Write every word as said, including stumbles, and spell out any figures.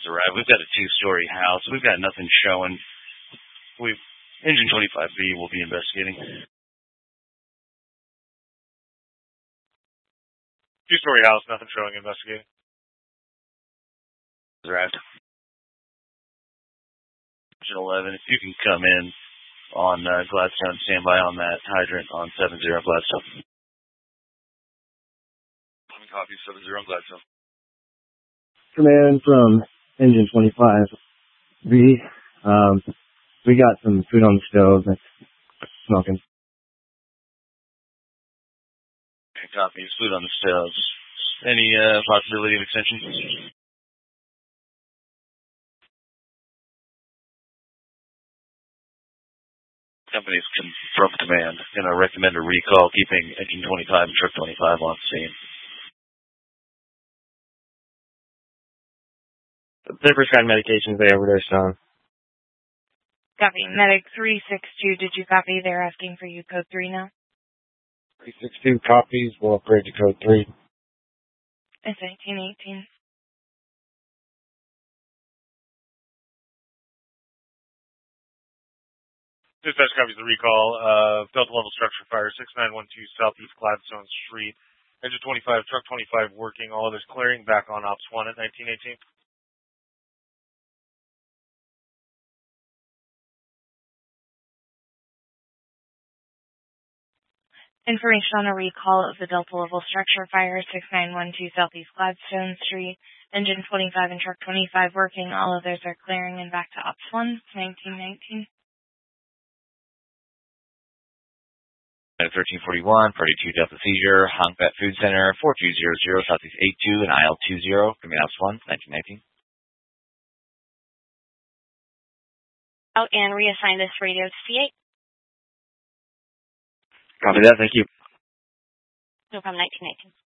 arrived. We've got a two-story house. We've got nothing showing. We've Engine twenty-five B will be investigating. Two-story house, nothing showing, investigating. Arrived. Engine eleven, if you can come in on uh, Gladstone, stand by on that hydrant on seven zero Gladstone. Copy, seven zero Gladstone. Command from Engine twenty-five B. Um, we got some food on the stove that's smoking. Okay, copy. Food on the stove. Any uh, possibility of extension? Companies from command. And I recommend a recall, keeping Engine twenty-five and Truck twenty-five on scene. They're prescribed medications. They overdosed on. Copy. Medic three six two, did you copy? They're asking for you code three now. three six two copies. We'll upgrade to code three. It's eighteen eighteen. Dispatch copies the recall of Delta level structure fire six nine one two Southeast Gladstone Street. Engine twenty-five, Truck twenty-five working. All others clearing. Back on Ops one at nineteen eighteen. Information on a recall of the Delta level structure fire six nine one two Southeast Gladstone Street. Engine twenty-five and Truck twenty-five working. All others are clearing and back to Ops one, nineteen nineteen. thirteen forty-one, party two Delta seizure, Hong Bat Food Center, four two zero zero Southeast eight two and I L two zero, coming Ops one, nineteen nineteen. Out and reassign this radio to C eight. Copy that. Thank you. No problem, nineteen eighteen.